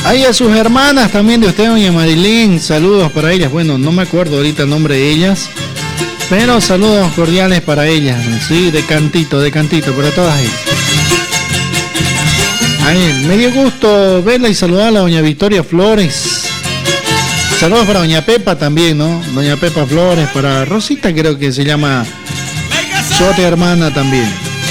Ahí a sus hermanas también de usted, doña Marilyn, saludos para ellas. Bueno, no me acuerdo ahorita el nombre de ellas, pero saludos cordiales para ellas, sí, de cantito, para todas ellas. Ahí, me dio gusto verla y saludarla a doña Victoria Flores. Saludos para doña Pepa también, ¿no? Doña Pepa Flores, para Rosita creo que se llama su otra hermana también.